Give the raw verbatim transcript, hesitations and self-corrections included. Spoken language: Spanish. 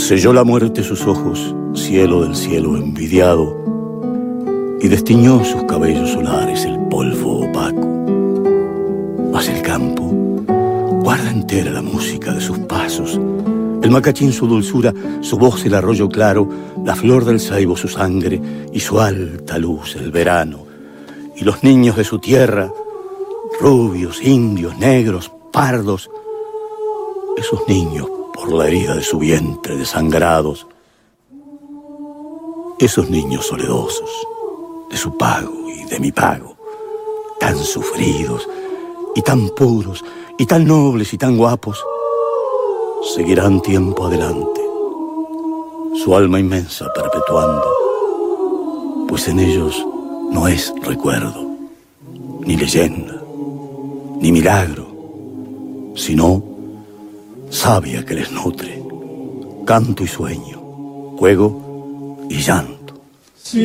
Selló la muerte sus ojos, cielo del cielo envidiado, y destiñó sus cabellos solares el polvo opaco. Mas el campo guarda entera la música de sus pasos, el macachín su dulzura, su voz el arroyo claro, la flor del ceibo su sangre y su alta luz el verano. Y los niños de su tierra, rubios, indios, negros, pardos, esos niños por la herida de su vientre desangrados, esos niños soledosos, de su pago y de mi pago, tan sufridos y tan puros y tan nobles y tan guapos, seguirán tiempo adelante, su alma inmensa perpetuando, pues en ellos no es recuerdo, ni leyenda, ni milagro, sino savia que les nutre, canto y sueño, juego y llanto.